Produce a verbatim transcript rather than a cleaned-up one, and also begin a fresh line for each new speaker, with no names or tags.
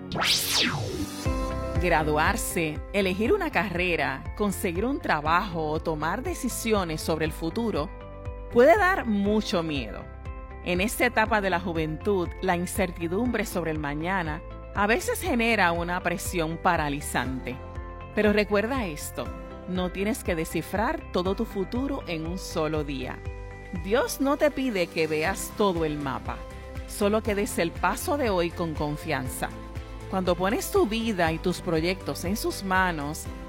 Graduarse, elegir una carrera, conseguir un trabajo o tomar decisiones sobre el futuro puede dar mucho miedo. En esta etapa de la juventud, la incertidumbre sobre el mañana a veces genera una presión paralizante. Pero recuerda esto, no tienes que descifrar todo tu futuro en un solo día. Dios no te pide que veas todo el mapa, solo que des el paso de hoy con confianza. Cuando pones tu vida y tus proyectos en sus manos,